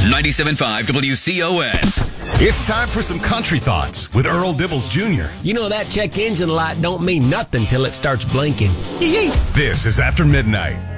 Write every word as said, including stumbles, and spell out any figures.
ninety-seven point five W C O S. It's time for some country thoughts with Earl Dibbles Junior You know that check engine light don't mean nothing till it starts blinking. This is After Midnight.